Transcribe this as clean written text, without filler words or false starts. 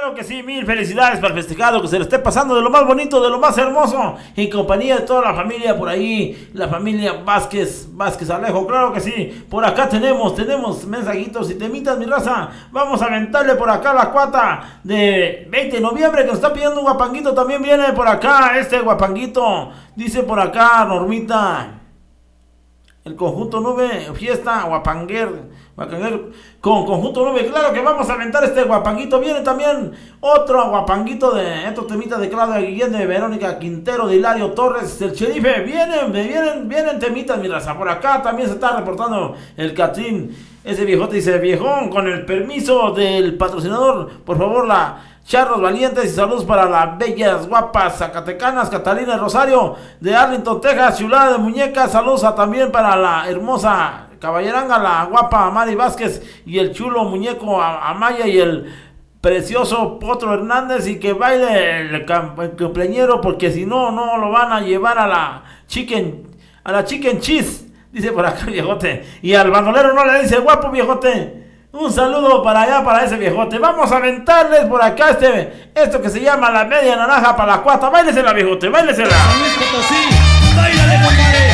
Claro que sí, mil felicidades para el festejado, que se le esté pasando de lo más bonito, de lo más hermoso, en compañía de toda la familia por ahí, la familia Vázquez Alejo, claro que sí. Por acá tenemos mensajitos y temitas, mi raza. Vamos a aventarle por acá la cuata de 20 de noviembre que nos está pidiendo un guapanguito. También viene por acá este guapanguito, dice por acá Normita. El conjunto nube, fiesta, guapanguer con conjunto nube. Claro que vamos a aventar este guapanguito. Viene también otro guapanguito de estos temitas de Claudia Guillén, de Verónica Quintero, de Hilario Torres, el Cherife. Vienen temitas, mi raza. Por acá también se está reportando el Catrín. Ese viejote dice: viejón, con el permiso del patrocinador, por favor, la Charros Valientes, y saludos para las bellas, guapas zacatecanas Catalina Rosario de Arlington, Texas, chulada de muñecas. Saludos también para la hermosa caballeranga, la guapa Mari Vázquez, y el chulo muñeco Amaya, y el precioso Potro Hernández, y que baile el cumpleañero, porque si no, no lo van a llevar a la chicken cheese, dice por acá, viejote. Y al bandolero no le dice guapo, viejote. Un saludo para allá, para ese viejote. Vamos a aventarles por acá esto que se llama la media naranja para la cuata. Báilesela, viejote, báilesela. ¡Báilale, compadre!